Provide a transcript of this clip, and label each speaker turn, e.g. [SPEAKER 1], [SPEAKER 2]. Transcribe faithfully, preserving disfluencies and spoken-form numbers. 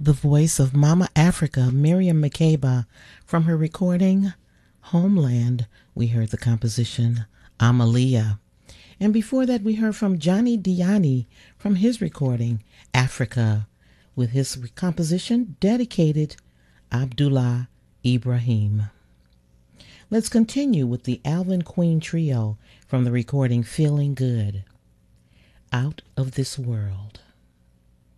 [SPEAKER 1] the voice of Mama Africa, Miriam Makeba, from her recording Homeland. We heard the composition Amalia. And before that, we heard from Johnny Diani from his recording Africa, with his composition dedicated Abdullah Ibrahim. Let's continue with the Alvin Queen Trio from the recording Feeling Good, Out of This World.